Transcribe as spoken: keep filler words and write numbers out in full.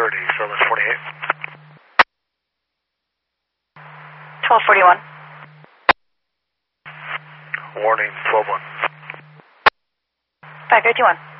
thirty, Fairless forty-eight. twelve forty-one. Warning, twelve one. five fifty-one.